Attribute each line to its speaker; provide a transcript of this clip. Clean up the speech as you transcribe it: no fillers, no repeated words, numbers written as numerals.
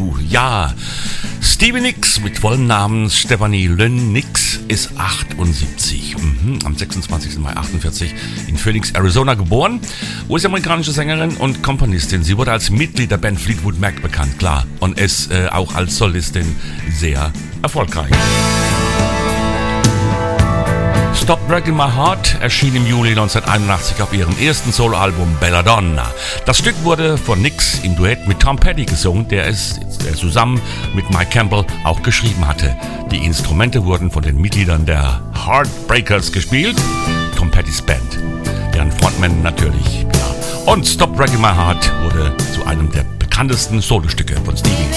Speaker 1: Ja, Stevie Nicks mit vollem Namen Stephanie Lynn Nicks ist 78. Am 26. Mai 48 in Phoenix, Arizona geboren. US-amerikanische Sängerin und Komponistin. Sie wurde als Mitglied der Band Fleetwood Mac bekannt, klar. Und ist auch als Solistin sehr erfolgreich. Stop Breaking My Heart erschien im Juli 1981 auf ihrem ersten Soloalbum Belladonna. Das Stück wurde von Nicks im Duett mit Tom Petty gesungen, der zusammen mit Mike Campbell auch geschrieben hatte. Die Instrumente wurden von den Mitgliedern der Heartbreakers gespielt, Tom Pettys Band, deren Frontman natürlich, klar. Und Stop Breaking My Heart wurde zu einem der bekanntesten Solostücke von Stevie.